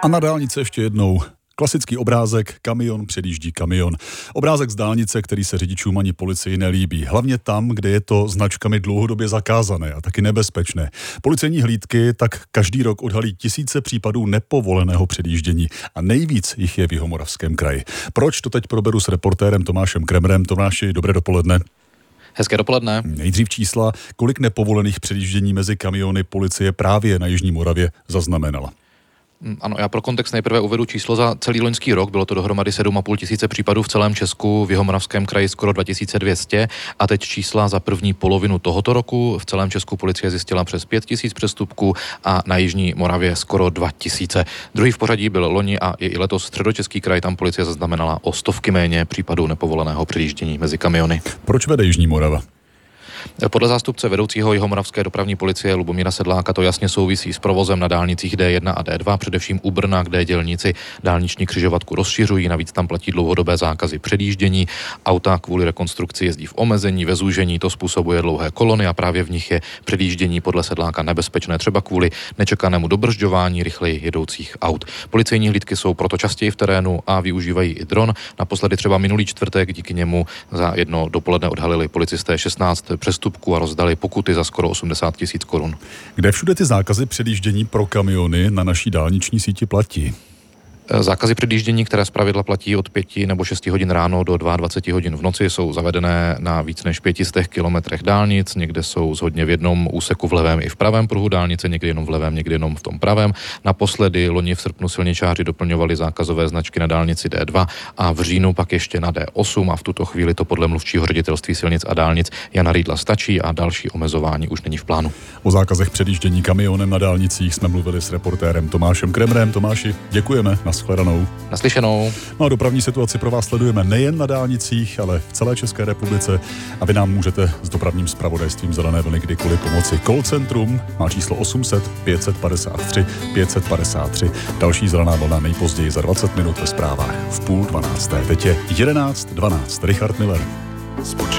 A na dálnici ještě jednou klasický obrázek, kamion předjíždí kamion. Obrázek z dálnice, který se řidičům ani policii nelíbí. Hlavně tam, kde je to značkami dlouhodobě zakázané a taky nebezpečné. Policejní hlídky tak každý rok odhalí tisíce případů nepovoleného předjíždění a nejvíc jich je v Jihomoravském kraji. Proč, to teď proberu s reportérem Tomášem Kremrem. Tomáši, dobré dopoledne. Hezké dopoledne. Nejdřív čísla, kolik nepovolených předjíždění mezi kamiony policie právě na Jižní Moravě zaznamenala. Ano, já pro kontext nejprve uvedu číslo za celý loňský rok. Bylo to dohromady 7,5 tisíce případů v celém Česku, v Jihomoravském kraji skoro 2200 a teď čísla za první polovinu tohoto roku. V celém Česku policie zjistila přes 5 tisíc přestupků a na Jižní Moravě skoro 2000. Druhý v pořadí byl loni a i letos Středočeský kraj, tam policie zaznamenala o stovky méně případů nepovoleného předjíždění mezi kamiony. Proč vede Jižní Morava? Podle zástupce vedoucího Jihomoravské dopravní policie Lubomíra Sedláka to jasně souvisí s provozem na dálnicích D1 a D2, především u Brna, kde dělníci dálniční křižovatku rozšiřují, navíc tam platí dlouhodobé zákazy předjíždění. Auta kvůli rekonstrukci jezdí v omezení, ve zúžení, to způsobuje dlouhé kolony a právě v nich je předjíždění podle Sedláka nebezpečné, třeba kvůli nečekanému dobržďování rychleji jedoucích aut. Policejní hlídky jsou proto častěji v terénu a využívají i dron. Naposledy třeba minulý čtvrtek díky němu za jedno dopoledne odhalili policisté 16 přestupků a rozdali pokuty za skoro 80 000 korun. Kde všude ty zákazy předjíždění pro kamiony na naší dálniční síti platí? Zákazy předjíždění, které zpravidla platí od 5 nebo 6 hodin ráno do 22 hodin v noci, jsou zavedené na víc než 500 kilometrech dálnic. Někde jsou shodně v jednom úseku v levém i v pravém pruhu dálnice, někdy jenom v levém, někdy jenom v tom pravém. Naposledy loni v srpnu silničáři doplňovali zákazové značky na dálnici D2 a v říjnu pak ještě na D8 a v tuto chvíli to podle mluvčího ředitelství silnic a dálnic Jana Rýdla stačí a další omezování už není v plánu. O zákazech předjíždění kamionem na dálnicích jsme mluvili s reportérem Tomášem Kremrem. Tomáši, děkujeme. Nashledanou. Naslyšenou. No a dopravní situaci pro vás sledujeme nejen na dálnicích, ale v celé České republice a vy nám můžete s dopravním zpravodajstvím Zelené vlny kdykoliv pomoci. Call centrum má číslo 800 553 553. Další Zelená vlna nejpozději za 20 minut ve zprávách v 11:30. Teď je 11:12. Richard Miller.